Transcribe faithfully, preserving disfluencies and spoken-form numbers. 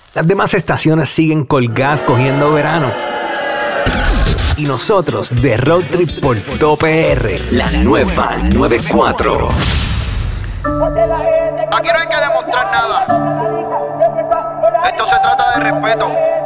Las demás estaciones siguen colgadas cogiendo verano. Y nosotros de Road Trip por todo P R, la nueva noventa y cuatro. Aquí no hay que demostrar nada. Esto se trata de respeto.